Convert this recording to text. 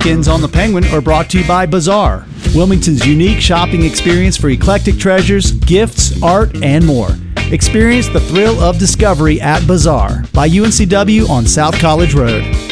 Weekends on the Penguin are brought to you by Bazaar, Wilmington's unique shopping experience for eclectic treasures, gifts, art, and more. Experience the thrill of discovery at Bazaar by UNCW on South College Road.